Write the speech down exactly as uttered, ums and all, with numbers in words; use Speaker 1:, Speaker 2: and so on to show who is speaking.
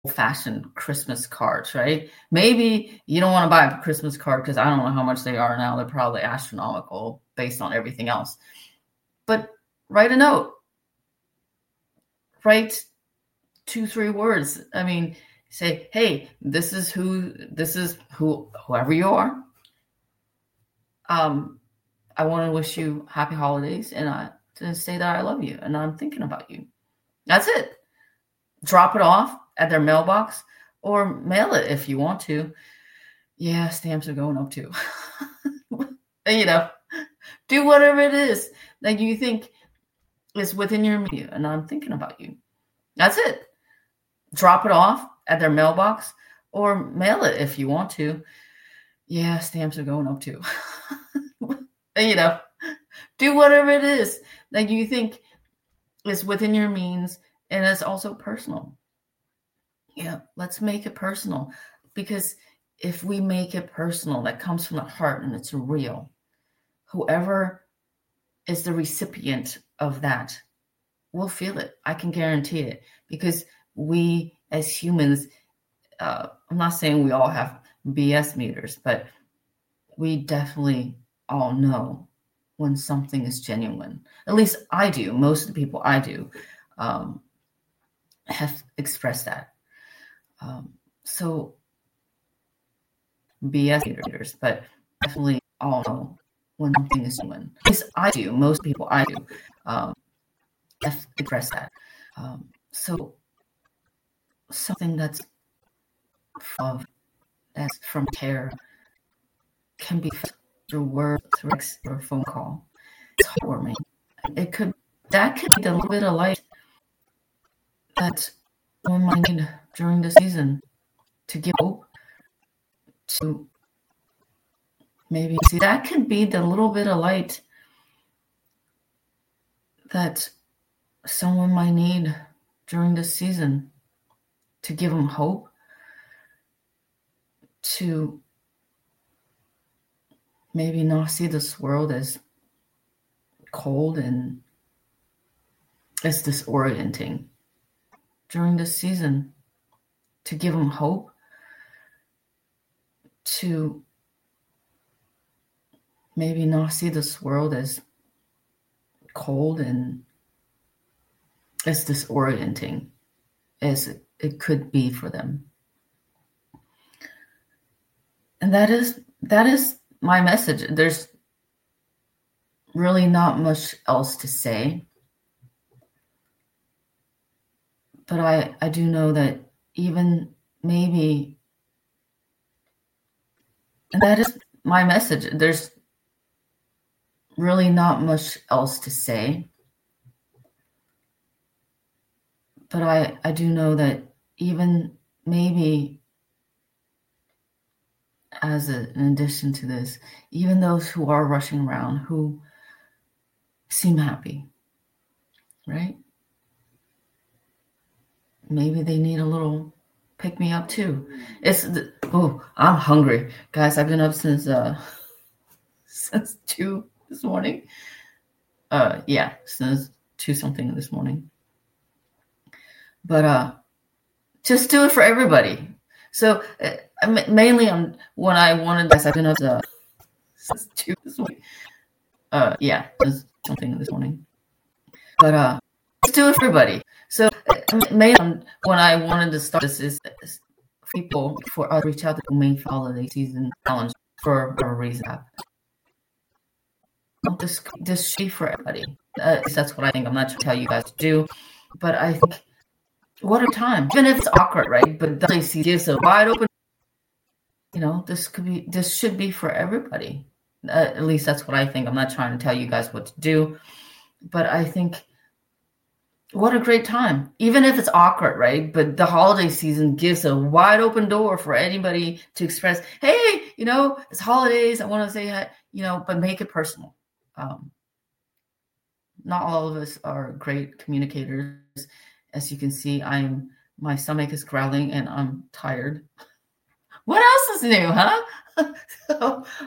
Speaker 1: old-fashioned Christmas cards, right? Maybe you don't want to buy a Christmas card because I don't know how much they are now. They're probably astronomical based on everything else. But write a note. Write two, three words. I mean, say, hey, this is who, this is who, whoever you are. Um, I want to wish you happy holidays, and I to say that I love you and I'm thinking about you. That's it. Drop it off at their mailbox or mail it if you want to. Yeah, stamps are going up too. You know, do whatever it is that you think is within your media, and I'm thinking about you. That's it. Drop it off at their mailbox or mail it if you want to. Yeah, stamps are going up too. You know, do whatever it is that you think is within your means, and it's also personal. Yeah, let's make it personal, because if we make it personal, that comes from the heart and it's real. Whoever is the recipient of that will feel it. I can guarantee it, because we as humans, uh, I'm not saying we all have B S meters, but we definitely all know when something is genuine. At least I do. Most of the people I do um, have expressed that. Um, so B S meters, but definitely all know when something is genuine. At least I do. Most people I do um, have expressed that. Um, so something that's of that's from care can be through words, through text, or a phone call. It's heartwarming. It could that could be the little bit of light that one might need during the season to give hope, to maybe see that could be the little bit of light that someone might need during this season to give them hope, to maybe not see this world as cold and as disorienting during this season, to give them hope, to maybe not see this world as cold and as disorienting as it, it could be for them. And that is that is my message. There's really not much else to say. But I, I do know that even maybe, and that is my message. There's really not much else to say. But I, I do know that even maybe as a, in addition to this, even those who are rushing around, who seem happy, right? Maybe they need a little pick me up too. It's the, oh, I'm hungry, guys. I've been up since uh since two this morning. Uh, yeah, since two something this morning. But uh, just do it for everybody. So uh, mainly on when I wanted, guys, I've been up uh, since two this morning. Uh, yeah, since something this morning. But uh, just do it for everybody. So mainly on when I wanted to start this is people for us to reach out to the main holiday season challenge for a reason. This this should be for everybody. Uh, that's what I think. I'm not trying to tell you guys to do, but I think what a time. Even if it's awkward, right? But the holiday season gives a wide open. You know, this could be. This should be for everybody. Uh, at least that's what I think. I'm not trying to tell you guys what to do, but I think what a great time. Even if it's awkward, right? But the holiday season gives a wide open door for anybody to express, hey, you know, it's holidays. I want to say, you know, but make it personal. Um, not all of us are great communicators. As you can see, I'm my stomach is growling and I'm tired. What else is new, huh? So